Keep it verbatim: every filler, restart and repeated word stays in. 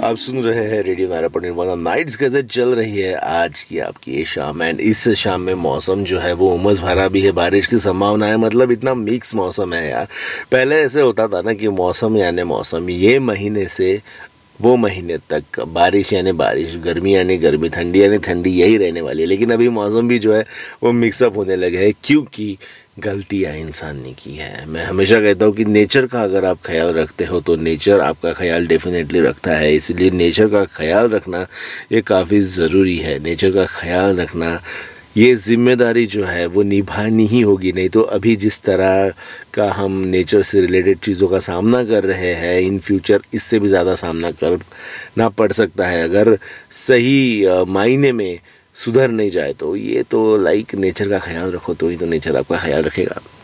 आप सुन रहे हैं रेडियो नारायण वन नाइट्स कैसे चल रही है आज की आपकी ये शाम। एंड इस शाम में मौसम जो है वो उमस भरा भी है, बारिश की संभावना है। मतलब इतना मिक्स मौसम है यार। पहले ऐसे होता था ना कि मौसम यानी मौसम, ये महीने से वो महीने तक बारिश यानी बारिश, गर्मी यानी गर्मी, ठंडी यानी ठंडी, यही रहने वाली है। लेकिन अभी मौसम भी जो है वो मिक्सअप होने लगे हैं, क्योंकि गलतियाँ इंसान ने की है। मैं हमेशा कहता हूँ कि नेचर का अगर आप ख्याल रखते हो तो नेचर आपका ख्याल डेफिनेटली रखता है। इसलिए नेचर का ख्याल रखना ये काफ़ी ज़रूरी है। नेचर का ख्याल रखना, ये जिम्मेदारी जो है वो निभानी ही होगी। नहीं तो अभी जिस तरह का हम नेचर से रिलेटेड चीज़ों का सामना कर रहे हैं, इन फ्यूचर इससे भी ज़्यादा सामना करना पड़ सकता है अगर सही मायने में सुधर नहीं जाए तो। ये तो लाइक नेचर का ख्याल रखो तो ही तो नेचर आपका ख्याल रखेगा।